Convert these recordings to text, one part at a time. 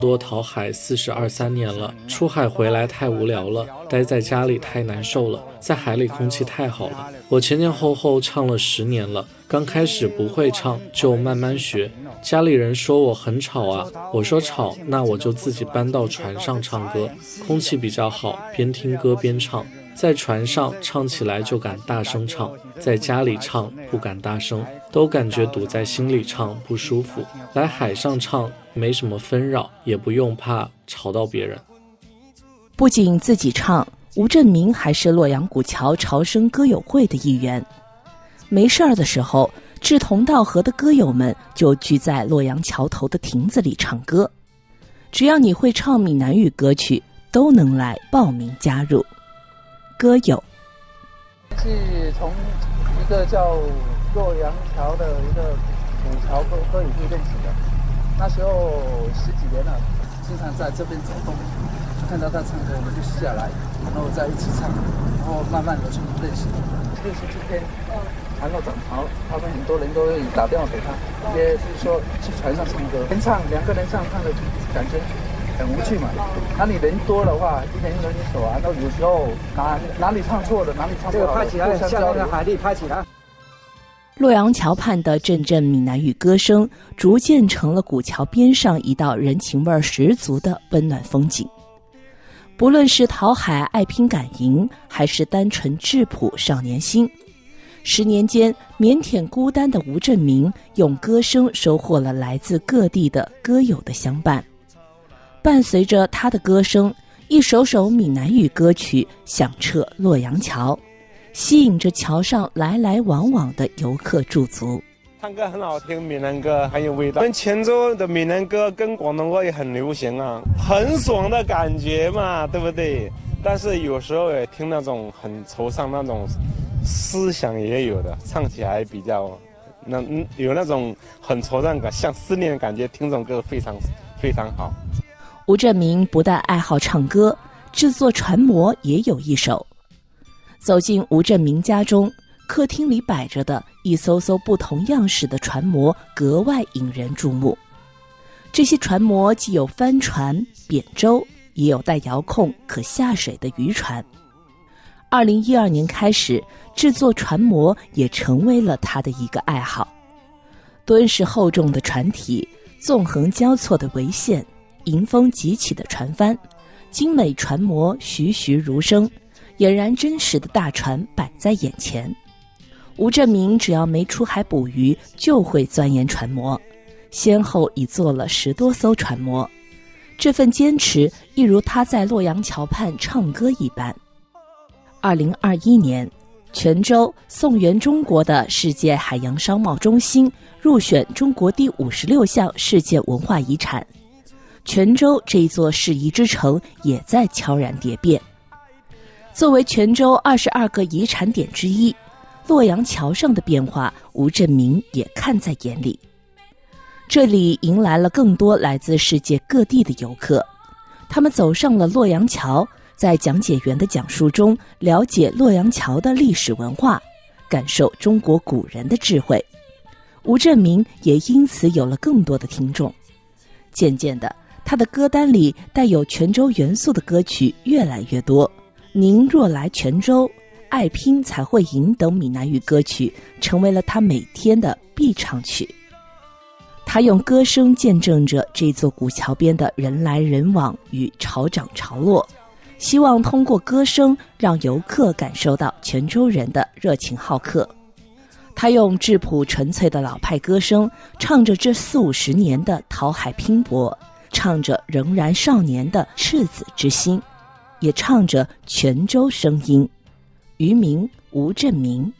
多讨海42、3年了，出海回来太无聊了，待在家里太难受了，在海里空气太好了。我前前后后唱了10年了，刚开始不会唱，就慢慢学。家里人说我很吵啊，我说吵，那我就自己搬到船上唱歌，空气比较好，边听歌边唱。在船上唱起来就敢大声唱，在家里唱不敢大声，都感觉堵在心里唱不舒服。来海上唱没什么纷扰，也不用怕吵到别人。 不仅自己唱，吴振明还是洛阳古桥潮声歌友会的一员。没事儿的时候，志同道合的歌友们就聚在洛阳桥头的亭子里唱歌。只要你会唱闽南语歌曲，都能来报名加入。歌友是从一个叫洛阳桥的一个古桥歌友会认识的，那时候10几年了，经常在这边走动，看到他唱歌我们就下来，然后在一起唱，然后慢慢的就认识。67天船到涨潮，他们很多人都会打电话给他，也是说去船上唱歌，2个人唱的感觉很无趣嘛。那你人多的话，一人一首啊，那有时候哪里唱错了，哪里唱不好，拍起来，下那个海里拍起来。 洛阳桥畔的阵阵闽南语歌声，逐渐成了古桥边上一道人情味十足的温暖风景。不论是讨海爱拼敢赢，还是单纯质朴少年心，10年间腼腆孤单的吴振明用歌声收获了来自各地的歌友的相伴。伴随着他的歌声，一首首闽南语歌曲响彻洛阳桥，吸引着桥上来来往往的游客驻足。 唱歌很好听，闽南歌很有味道。跟泉州的闽南歌跟广东歌也很流行啊，很爽的感觉嘛，对不对？但是有时候也听那种很惆怅，那种思想也有的，唱起来比较有那种很惆怅感，像思念的感觉，听这种歌非常非常好。 吴振明不但爱好唱歌，制作船模也有一手。走进吴振明家中，客厅里摆着的一艘艘不同样式的船模格外引人注目。这些船模既有帆船、扁舟，也有带遥控可下水的渔船。2012年开始，制作船模也成为了他的一个爱好。敦实厚重的船体，纵横交错的桅线，迎风急起的船帆，精美船模栩栩如生，俨然真实的大船摆在眼前。吴振明只要没出海捕鱼，就会钻研船模，先后已做了10多艘船模。这份坚持一如他在洛阳桥畔唱歌一般。2021年，泉州宋元中国的世界海洋商贸中心入选中国第56项世界文化遗产，泉州这一座世遗之城也在悄然蝶变。作为泉州22个遗产点之一，洛阳桥上的变化，吴振明也看在眼里。这里迎来了更多来自世界各地的游客，他们走上了洛阳桥，在讲解员的讲述中了解洛阳桥的历史文化，感受中国古人的智慧。吴振明也因此有了更多的听众。渐渐的，他的歌单里带有泉州元素的歌曲越来越多。您若来泉州，爱拼才会赢等闽南语歌曲成为了他每天的必唱曲。他用歌声见证着这座古桥边的人来人往与潮涨潮落，希望通过歌声让游客感受到泉州人的热情好客。他用质朴纯粹的老派歌声，唱着这40-50年的讨海拼搏，唱着仍然少年的赤子之心，也唱着泉州声音。渔民吴振明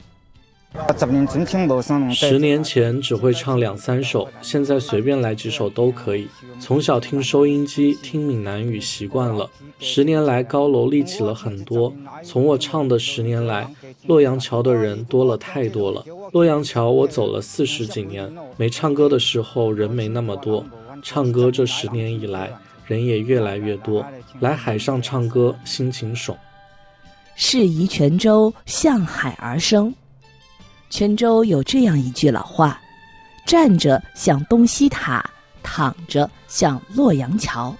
10年前只会唱2-3首，现在随便来几首都可以。从小听收音机听闽南语习惯了，10年来高楼立起了很多。从我唱的10年来，洛阳桥的人多了太多了。洛阳桥我走了40几年，没唱歌的时候人没那么多，唱歌这10年以来人也越来越多，来海上唱歌心情爽。 适宜泉州，向海而生。泉州有这样一句老话：站着向东西塔， 躺着向洛阳桥。